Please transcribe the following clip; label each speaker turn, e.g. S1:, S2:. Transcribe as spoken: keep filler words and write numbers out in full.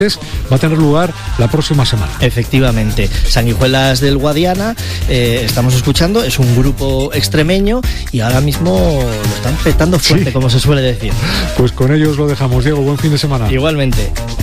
S1: va a tener lugar la próxima semana.
S2: Efectivamente, Sanguijuelas del Guadiana, eh, estamos escuchando, es un grupo extremeño y ahora mismo lo están petando fuerte, sí, como se suele decir.
S1: Pues con ellos lo dejamos. Diego, buen fin de semana.
S2: Igualmente.